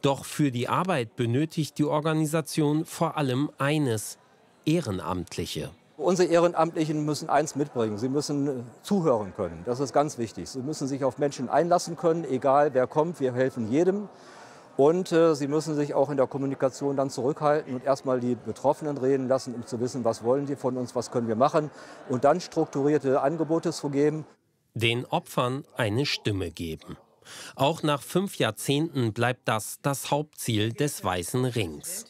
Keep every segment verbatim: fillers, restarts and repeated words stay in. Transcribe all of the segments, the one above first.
Doch für die Arbeit benötigt die Organisation vor allem eines: Ehrenamtliche. Unsere Ehrenamtlichen müssen eins mitbringen. Sie müssen zuhören können. Das ist ganz wichtig. Sie müssen sich auf Menschen einlassen können, egal wer kommt. Wir helfen jedem. Und äh, sie müssen sich auch in der Kommunikation dann zurückhalten und erstmal die Betroffenen reden lassen, um zu wissen, was wollen die von uns, was können wir machen. Und dann strukturierte Angebote zu geben. Den Opfern eine Stimme geben. Auch nach fünf Jahrzehnten bleibt das das Hauptziel des Weißen Rings.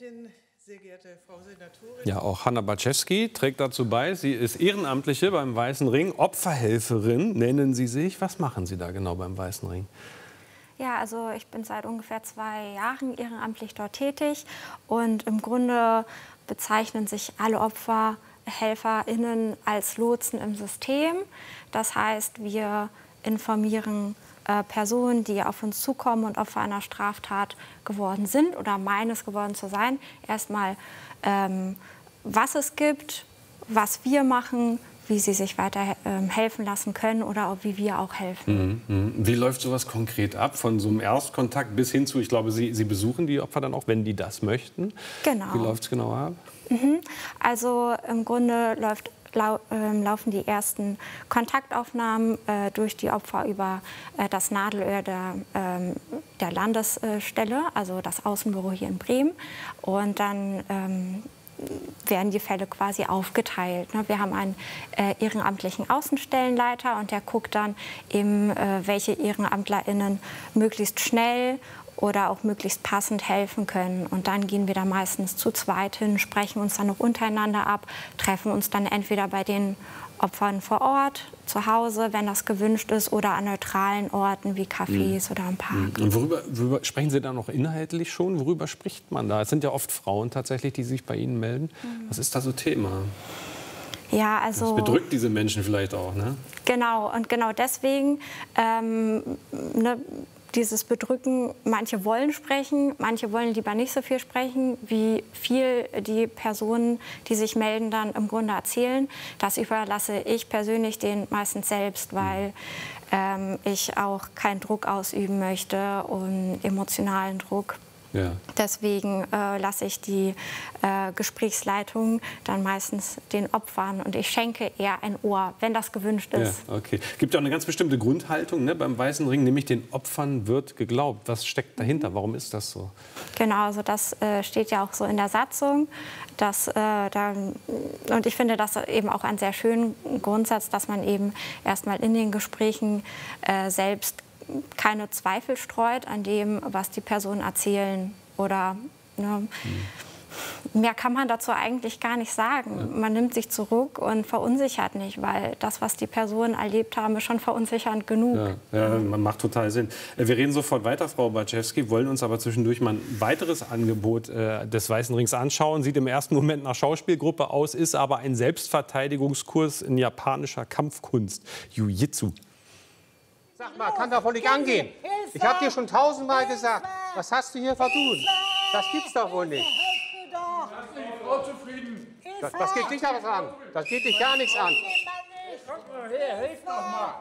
Ja, auch Hanna Baczewski trägt dazu bei. Sie ist Ehrenamtliche beim Weißen Ring, Opferhelferin nennen Sie sich. Was machen Sie da genau beim Weißen Ring? Ja, also ich bin seit ungefähr zwei Jahren ehrenamtlich dort tätig und im Grunde bezeichnen sich alle OpferhelferInnen als Lotsen im System. Das heißt, wir informieren äh, Personen, die auf uns zukommen und Opfer einer Straftat geworden sind oder meinen es geworden zu sein, erstmal ähm, was es gibt, was wir machen, wie sie sich weiter ähm, helfen lassen können oder auch wie wir auch helfen. Mhm. Wie läuft sowas konkret ab, von so einem Erstkontakt bis hin zu, ich glaube, Sie, Sie besuchen die Opfer dann auch, wenn die das möchten? Genau. Wie läuft es genau ab? Mhm. Also im Grunde läuft, lau, äh, laufen die ersten Kontaktaufnahmen äh, durch die Opfer über äh, das Nadelöhr der, äh, der Landesstelle, also das Außenbüro hier in Bremen. Und dann ähm, werden die Fälle quasi aufgeteilt. Wir haben einen äh, ehrenamtlichen Außenstellenleiter und der guckt dann eben, äh, welche EhrenamtlerInnen möglichst schnell oder auch möglichst passend helfen können. Und dann gehen wir da meistens zu zweit hin, sprechen uns dann noch untereinander ab, treffen uns dann entweder bei den Opfern vor Ort, zu Hause, wenn das gewünscht ist, oder an neutralen Orten wie Cafés mhm. oder am Park. Und worüber, worüber sprechen Sie da noch inhaltlich schon? Worüber spricht man da? Es sind ja oft Frauen tatsächlich, die sich bei Ihnen melden. Mhm. Was ist da so Thema? Ja, also, das bedrückt diese Menschen vielleicht auch, ne? Genau, und genau deswegen ähm, ne, dieses Bedrücken, manche wollen sprechen, manche wollen lieber nicht so viel sprechen, wie viel die Personen, die sich melden, dann im Grunde erzählen. Das überlasse ich persönlich denen meistens selbst, weil ähm, ich auch keinen Druck ausüben möchte und emotionalen Druck. Ja. Deswegen äh, lasse ich die äh, Gesprächsleitung dann meistens den Opfern und ich schenke eher ein Ohr, wenn das gewünscht ist. Ja, okay. Gibt ja auch eine ganz bestimmte Grundhaltung, ne, beim Weißen Ring, nämlich den Opfern wird geglaubt. Was steckt dahinter? Warum ist das so? Genau, also das äh, steht ja auch so in der Satzung. Dass, äh, da, und ich finde das eben auch einen sehr schönen Grundsatz, dass man eben erstmal in den Gesprächen äh, selbst keine Zweifel streut an dem, was die Personen erzählen. Oder ne, mhm. mehr kann man dazu eigentlich gar nicht sagen. Ja. Man nimmt sich zurück und verunsichert nicht, weil das, was die Personen erlebt haben, ist schon verunsichernd genug. Ja, ja, macht total Sinn. Wir reden sofort weiter, Frau Baczewski, wollen uns aber zwischendurch mal ein weiteres Angebot äh, des Weißen Rings anschauen. Sieht im ersten Moment nach Schauspielgruppe aus, ist aber ein Selbstverteidigungskurs in japanischer Kampfkunst, Jiu-Jitsu. Sag mal, kann doch wohl nicht angehen. Ich habe dir schon tausendmal gesagt, was hast du hier verdient? Das gibt's doch wohl nicht. Das, das geht dich aber an. Das geht dich gar nichts an. Kommt mal her, hilf doch mal.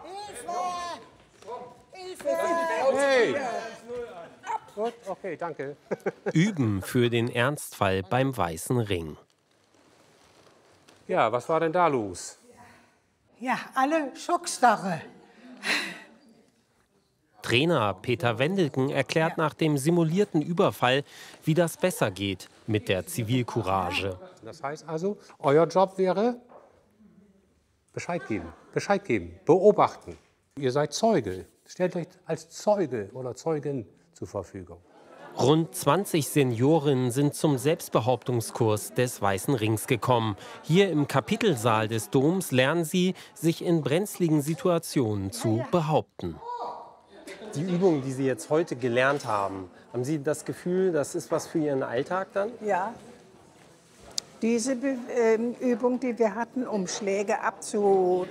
Hey. Gut, okay, danke. Üben für den Ernstfall beim Weißen Ring. Ja, was war denn da los? Ja, alle Schockstarre. Trainer Peter Wendelken erklärt nach dem simulierten Überfall, wie das besser geht mit der Zivilcourage. Das heißt also, euer Job wäre Bescheid geben, Bescheid geben, beobachten. Ihr seid Zeuge. Stellt euch als Zeuge oder Zeugin zur Verfügung. Rund zwanzig Seniorinnen sind zum Selbstbehauptungskurs des Weißen Rings gekommen. Hier im Kapitelsaal des Doms lernen sie, sich in brenzligen Situationen zu behaupten. Die Übungen, die Sie jetzt heute gelernt haben, haben Sie das Gefühl, das ist was für Ihren Alltag dann? Ja. Diese Be äh, Übung, die wir hatten, um Schläge abzuwenden,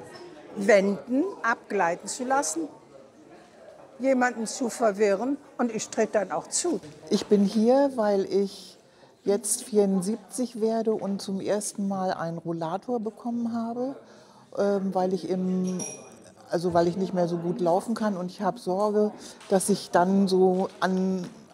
abgleiten zu lassen, jemanden zu verwirren und ich trete dann auch zu. Ich bin hier, weil ich jetzt vierundsiebzig werde und zum ersten Mal einen Rollator bekommen habe, ähm, weil ich im Also weil ich nicht mehr so gut laufen kann und ich habe Sorge, dass ich dann so an,